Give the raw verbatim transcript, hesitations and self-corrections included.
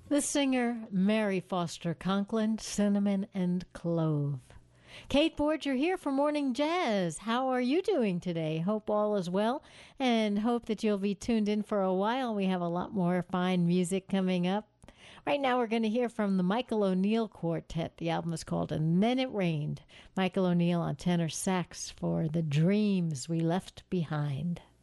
The singer Mary Foster Conklin, Cinnamon and Clove. Kate Borger here for Morning Jazz. How are you doing today? Hope all is well and hope that you'll be tuned in for a while. We have a lot more fine music coming up. Right now we're going to hear from the Michael O'Neill Quartet. The album is called And Then It Rained. Michael O'Neill on tenor sax for The Dreams We Left Behind.